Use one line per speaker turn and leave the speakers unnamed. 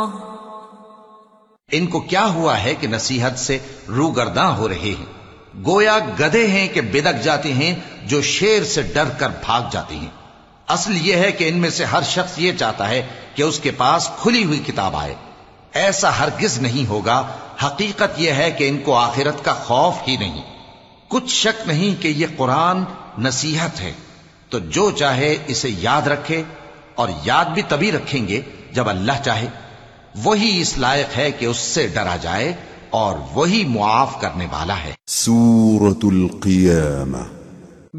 इनको क्या हुआ है कि नसीहत से रूगर्दां हो रहे हैं, गोया गधे हैं कि बिदक जाते हैं जो शेर से डर कर भाग जाते हैं। असल यह है कि इनमें से हर शख्स ये चाहता है कि उसके पास खुली हुई किताब आए। ऐसा हरगिज नहीं होगा। हकीकत यह है कि इनको आखिरत का खौफ ही नहीं। कुछ शक नहीं कि यह कुरान नसीहत है, तो जो चाहे इसे याद रखे, और याद भी तभी रखेंगे जब अल्लाह चाहे। वही इस लायक है कि उससे डरा जाए और वही मुआफ करने वाला है।
सूरतुल क़ियामह।